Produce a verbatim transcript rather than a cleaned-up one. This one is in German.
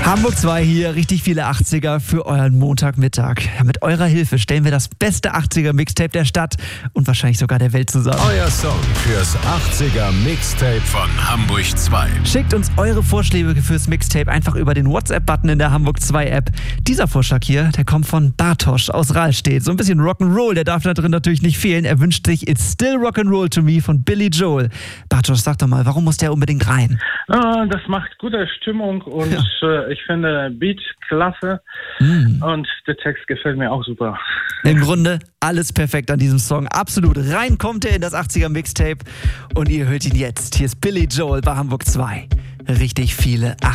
Hamburg zwei hier, richtig viele achtziger für euren Montagmittag. Ja, mit eurer Hilfe stellen wir das beste achtziger-Mixtape der Stadt und wahrscheinlich sogar der Welt zusammen. Euer Song fürs achtziger-Mixtape von Hamburg zwei. Schickt uns eure Vorschläge fürs Mixtape einfach über den WhatsApp-Button in der Hamburg zwei App. Dieser Vorschlag hier, der kommt von Bartosch aus Rahlstedt. So ein bisschen Rock'n'Roll, der darf da drin natürlich nicht fehlen. Er wünscht sich It's Still Rock'n'Roll to Me von Billy Joel. Bartosch, sag doch mal, warum muss der unbedingt rein? Äh, das macht gute Stimmung und Ja. äh, ich finde der Beat klasse Mm. und der Text gefällt mir auch super. Im Grunde alles perfekt an diesem Song. Absolut. Rein kommt er in das achtziger-Mixtape und ihr hört ihn jetzt. Hier ist Billy Joel bei Hamburg zwei. Richtig viele achtziger.